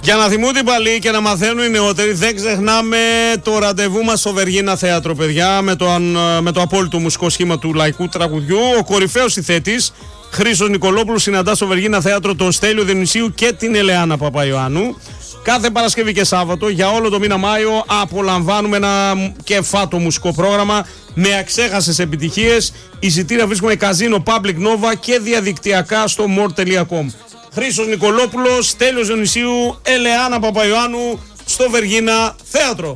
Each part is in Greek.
Για να θυμούνται οι παλιοί και να μαθαίνουν οι νεότεροι, δεν ξεχνάμε το ραντεβού μας στο Βεργίνα Θέατρο, παιδιά, με το απόλυτο μουσικό σχήμα του λαϊκού τραγουδιού. Ο κορυφαίος ηθέτης Χρήστος Νικολόπουλος συναντά στο Βεργίνα Θέατρο τον Στέλιο Διονυσίου και την Ελεάνα Παπαϊωάννου. Κάθε Παρασκευή και Σάββατο για όλο το μήνα Μάιο απολαμβάνουμε ένα κεφάτο μουσικό πρόγραμμα με αξέχασες επιτυχίες. Εισιτήρια βρίσκουμε καζίνο Public Nova και διαδικτυακά στο more.com. Χρήστος Νικολόπουλος, Στέλιος Διονυσίου, Ελεάνα Παπαϊωάννου στο Βεργίνα Θέατρο.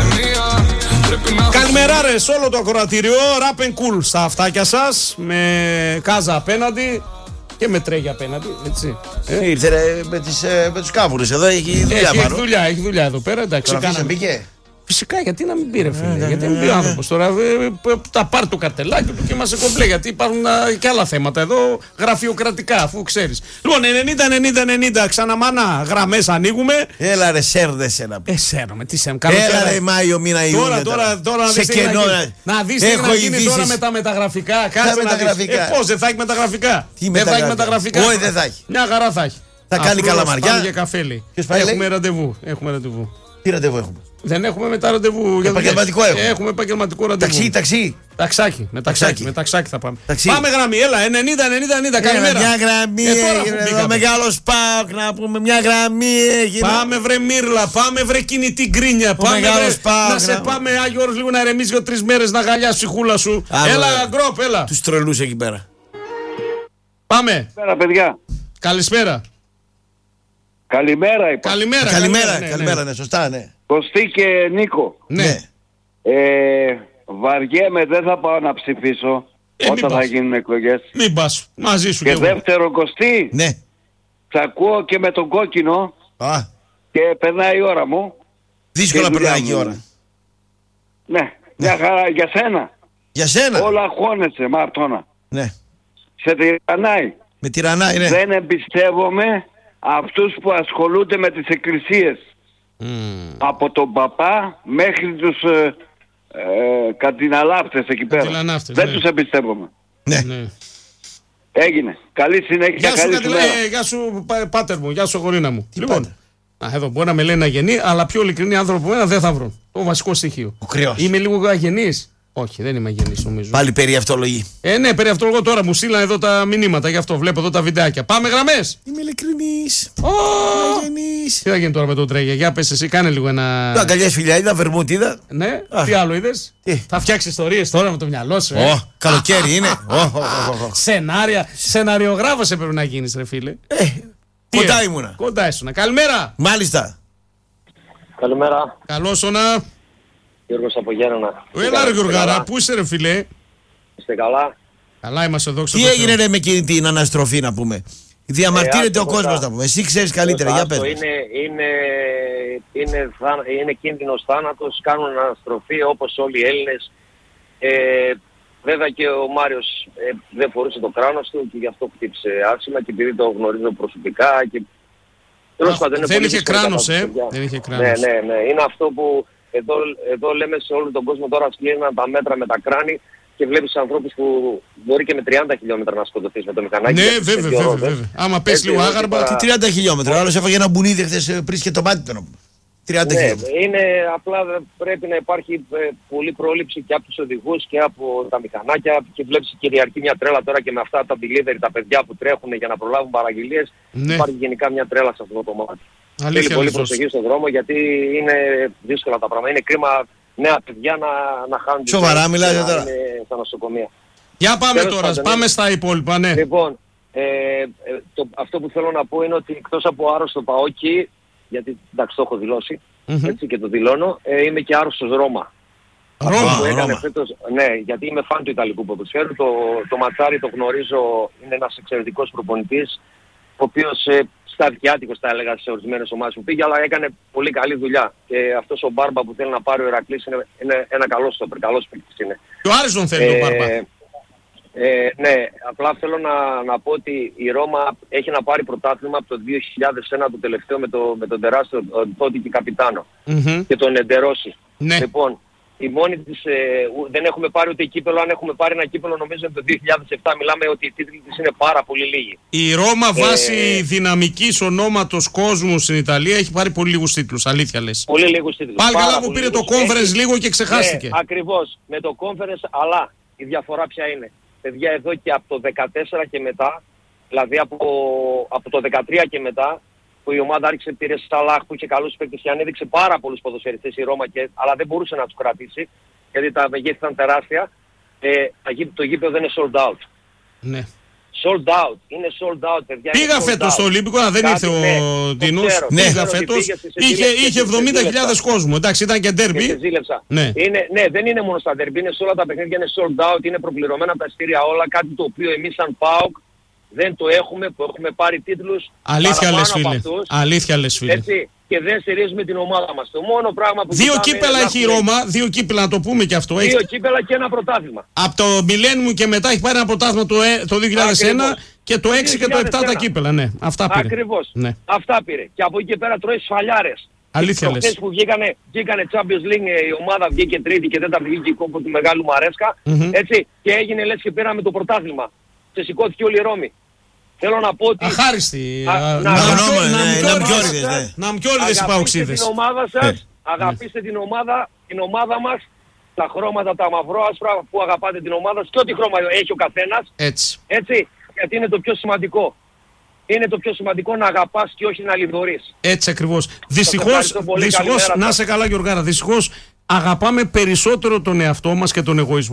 Καλημεράρες σε όλο το ακροατήριο. Rap and Cool στα αυτάκια σας, με Κάζα απέναντι και με Τρέγια απέναντι, έτσι. Ήρθε με τους κάβουρες εδώ, έχει δουλειά πάνω. Έχει δουλειά εδώ πέρα, εντάξει. Μπήκε. Φυσικά, γιατί να μην πήρε, φίλε. Γιατί να μην πήρε ο άνθρωπος τώρα. Τα πάρει το καρτελάκι του και είμαστε κομπλέ. Γιατί υπάρχουν και άλλα θέματα εδώ, γραφειοκρατικά, αφού ξέρεις. Λοιπόν, 90-90-90, ξαναμάνα, γραμμές ανοίγουμε. Έλα ρε, σέρδεσαι να πει. Σέρνομαι, τι σέρνομαι. Έλα ρε, Μάιο, μήνα Ιούνιο. Τώρα να δεις τι να γίνει. Να γίνει τώρα με τα μεταγραφικά. Κάτσε να δεις. Πώς, δεν θα έχει μεταγραφικά. Δεν θα έχει μεταγραφικά. Όχι, δεν θα έχει. Μια χαρά θα έχει. Θα κάνει καλαμαριά. Έχουμε ραντεβού. Τι ραντεβού έχουμε? Δεν έχουμε μετά ραντεβού. Επαγγελματικό έχουμε. Έχουμε επαγγελματικό ραντεβού. Ταξί. Ταξάκι. Με ταξάκι θα πάμε. Ταξί. Πάμε γραμμή, έλα. 90-90-90. Καλημέρα. Μια γραμμή έγινε εδώ. Μεγάλος ΠΑΟΚ να πούμε. Μια γραμμή έγινε. Πάμε βρε Μύρλα. Πάμε βρε κινητή γκρίνια. Πάμε να σε πάμε Άγιο Όρος λίγο να ρεμίσει 2-3 μέρες να γαλιάσει η χούλα σου. Έλα γκροπ, έλα. Τους τρελούς εκεί πέρα. Πάμε. Καλησπέρα, παιδιά. Καλησπέρα. Καλημέρα είπα. Καλημέρα, ναι, σωστά, ναι. Κωστή και Νίκο. Ναι. Βαριέμαι, δεν θα πάω να ψηφίσω όταν θα γίνουν εκλογές. Μην πας, μαζί σου και εγώ. δεύτερο, Κωστή, ναι. θα ακούω και με τον κόκκινο και περνάει η ώρα μου. Δύσκολα περνάει η ώρα. Ναι, μια χαρά για σένα. Για σένα. Όλα αγχώνεσαι, Μαρτώνα. Ναι. Σε τυραννάει. Με τυραννάει, ναι. Δεν εμπιστεύομαι αυτούς που ασχολούνται με τις εκκλησίες. Από τον παπά μέχρι τους καντιναλάφτες εκεί πέρα. Δεν τους εμπιστεύομαι. Ναι. Έγινε. Καλή συνέχεια. Γεια σου πάτερ μου, γεια σου γορίνα μου. Λοιπόν, εδώ μπορεί να με λένε αγενή, αλλά πιο ειλικρινή άνθρωπο από μένα δεν θα βρουν. Το βασικό στοιχείο. Ο κρυός. Είμαι λίγο αγενής. Όχι, δεν είμαι αγενής νομίζω. Πάλι περί αυτολογή. Ναι, περί αυτολογώ τώρα. Μου στείλαν εδώ τα μηνύματα, γι' αυτό βλέπω εδώ τα βιντεάκια. Πάμε γραμμές. Είμαι ειλικρινής. Αγενής. Τι θα γίνει τώρα με τον Τρέγια, για πες εσύ, κάνε λίγο ένα. Τα αγκαλιές φιλιά, είδα βερμούτιδα. Ναι, τι άλλο είδες? Θα φτιάξει ιστορίες τώρα με το μυαλό σου. Καλοκαίρι είναι. Σενάρια. Σεναριογράφος έπρεπε να γίνεις, ρε φίλε. Κοντά ήμουνα. Κοντά ήσουνα. Καλημέρα. Μάλιστα. Καλημέρα. Καλώς όνα. Γιώργος από Γέρνα. Έλα ρε Γιωργάρα, πού είσαι ρε φίλε? Είστε καλά? Καλά είμαστε εδώ. Τι έγινε ρε με εκείνη την αναστροφή να πούμε? Διαμαρτύρεται ο κόσμος να πούμε. Εσύ ξέρεις καλύτερα, για πες. Είναι κίνδυνος θάνατος, κάνουν αναστροφή όπως όλοι οι Έλληνες. Βέβαια και ο Μάριος δεν φορούσε το κράνος του και γι' αυτό χτύπησε άσχημα και επειδή το γνωρίζω προσωπικά και... Δεν είχε κράνος, δεν είχε κράνος. Ναι, είναι αυτό που εδώ λέμε σε όλο τον κόσμο τώρα σκλίναν τα μέτρα με τα κράνη και βλέπεις ανθρώπους που μπορεί και με 30 χιλιόμετρα να σκοτωθείς με το μηχανάκι. Ναι, βέβαια. Άμα πες λίγο άγαρμα. Τι 30 χιλιόμετρα, άλλος έφαγε ένα μπουνίδι χθες πριν και το μάτι του. 30 χιλιόμετρα. Είναι απλά πρέπει να υπάρχει πολλή πρόληψη και από τους οδηγούς και από τα μηχανάκια και βλέπεις κυριαρχεί μια τρέλα τώρα και με αυτά τα delivery, τα παιδιά που τρέχουν για να προλάβουν παραγγελίες. Υπάρχει γενικά μια τρέλα σε αυτό το κομμάτι. Θέλει πολύ προσοχή στον δρόμο γιατί είναι δύσκολα τα πράγματα. Είναι κρίμα νέα παιδιά να χάνουν τη ζωή. Σοβαρά μιλάτε τώρα? Στα νοσοκομεία. Για πάμε τώρα, πάμε στα υπόλοιπα, ναι. Λοιπόν, αυτό που θέλω να πω είναι ότι εκτός από άρρωστο Παόκι, γιατί εντάξει το έχω δηλώσει, έτσι και το δηλώνω, είμαι και άρρωστος Ρώμα. Ρώμα. Φέτος, ναι, γιατί είμαι φαν του Ιταλικού ποδοσφαίρου. Το Ματσάρι το γνωρίζω, είναι ένας εξαιρετικός προπονητής, ο οποίος σταδιάτικος θα έλεγα σε ορισμένες ομάδες που πήγε, αλλά έκανε πολύ καλή δουλειά. Και αυτός ο Μπάρμπα που θέλει να πάρει ο Ηρακλής είναι ένα καλό στόπερ, καλός παίκτης είναι. Και ο Άριζον θέλει τον Μπάρμπα. Ναι, απλά θέλω να πω ότι η Ρώμα έχει να πάρει πρωτάθλημα από το 2001 το τελευταίο με τον τεράστιο τότε και καπιτάνο και τον Εντερόση. Ναι. Λοιπόν, Η μόνη της, δεν έχουμε πάρει ούτε κύπελο. Αν έχουμε πάρει ένα κύπελο, νομίζω το 2007 μιλάμε ότι οι τίτλοι της είναι πάρα πολύ λίγοι. Η Ρώμα βάσει δυναμικής ονόματος κόσμου στην Ιταλία έχει πάρει πολύ λίγους τίτλους, αλήθεια λες. Πολύ λίγους τίτλους. Πάλι καλά που πήρε το Conference λίγο και ξεχάστηκε. Ακριβώς, με το Conference, αλλά η διαφορά ποια είναι. Παιδιά, εδώ και από το 14 και μετά, δηλαδή από το 13 και μετά, που η ομάδα άρχισε, πήρε Σαλάχ που είχε καλούς παίκτες και ανέδειξε πάρα πολλούς ποδοσφαιριστές η Ρώμα, αλλά δεν μπορούσε να τους κρατήσει, γιατί τα μεγέθη ήταν τεράστια. Το γήπεδο δεν είναι sold out. Ναι. Sold out. Είναι sold out, παιδιά. Πήγα φέτος στο Ολύμπικο, δεν ήρθε ο Ντίνος. Πήγα φέτος. Είχε 70.000 κόσμο. Εντάξει, ήταν και ντέρμπι. Ναι, δεν είναι μόνο στα ντέρμπι, είναι σε όλα τα παιχνίδια, είναι sold out, είναι προπληρωμένα τα εισιτήρια όλα. Κάτι το οποίο εμείς σαν ΠΑΟΚ δεν το έχουμε, που έχουμε πάρει τίτλους. Αλήθεια λες, φίλε. Αλήθεια λες, φίλε. Έτσι, και δεν στηρίζουμε την ομάδα μας. Το μόνο πράγμα που δύο κύπελα έχει η Ρώμα, δύο κύπελα, να το πούμε και αυτό. Δύο κύπελα και ένα πρωτάθλημα. Από το Millennium και μετά έχει πάρει ένα πρωτάθλημα το 2001 και το 6 και το 7 τα κύπελα. Ναι, αυτά πήρε. Ακριβώς. Ναι. Αυτά πήρε. Και από εκεί και πέρα τρώει σφαλιάρες. Αλήθεια λες. Που βγήκανε Champions League, η ομάδα βγήκε τρίτη και τέταρτη, βγήκε η κόμπο του μεγάλου Μαρέσκα. Έτσι, και έγινε λες και πήραμε το πρωτάθλημα. Και σηκώθηκε όλη η Ρώμη. Θέλω να πω ότι... Αχάριστοι. Ναμπιόριδες οι παοξίδες. Την ομάδα σας, αγαπήστε την ομάδα μας, τα χρώματα, τα μαυρό-άσπρα που αγαπάτε την ομάδα σας και ό,τι χρώμα έχει ο καθένας. Έτσι, γιατί είναι το πιο σημαντικό. Είναι το πιο σημαντικό να αγαπάς και όχι να λιδωρείς. Έτσι ακριβώς. Δυστυχώς, να σε καλά Γιωργάρα, δυστυχώς αγαπάμε περισσότερο τον εαυτό μας και τον εγωισμό.